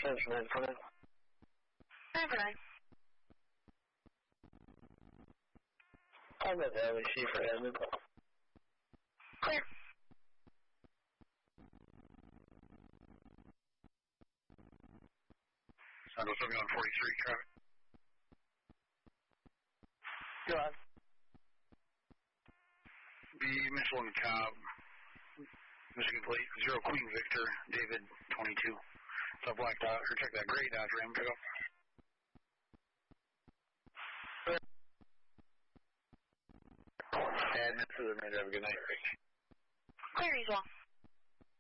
That's 949. 949. I'm at the LEC for admin. Clear. Central 7143, traffic. Go on. B. Mitchell and Cobb, Michigan plate, 0 Queen Victor, David 22. So black dot, or check that gray dot rim pickup. Admin for the minute. Have a good night, Rick. Clear as well.